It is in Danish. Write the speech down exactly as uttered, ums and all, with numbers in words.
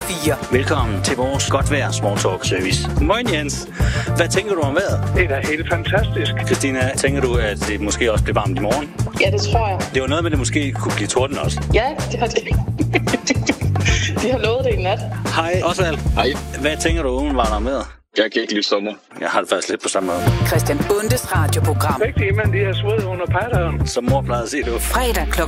fire. Velkommen til vores godt vejr small talk service. Moin Jens. Hvad tænker du om vejret? Det er da helt fantastisk. Christina, tænker du, at det måske også bliver varmt i morgen? Ja, det tror jeg. Det var noget med, at det måske kunne blive torden også. Ja, det har det. De har lovet det i nat. Hej, Osvald. Hej. Hvad tænker du umiddelbart om vejret? Jeg kan ikke lide sommer. Jeg har det faktisk lidt på samme måde. Christian Bundes radioprogram. Rigtig, men de har sved under patteren. Som mor plejede at sige, det var Fredag klokken